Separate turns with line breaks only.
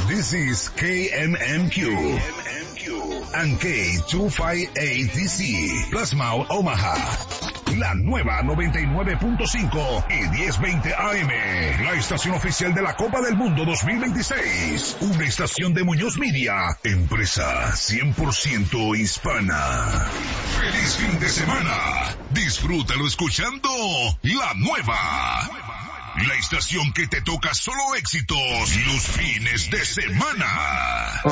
This is KMMQ and K258DC, Plasma Omaha. La nueva 99.5 y 1020 AM. La estación oficial de la Copa del Mundo 2026. Una estación de Muñoz Media. Empresa 100% hispana. ¡Feliz fin de semana! Disfrútalo escuchando La Nueva. La estación que te toca solo éxitos los fines de semana.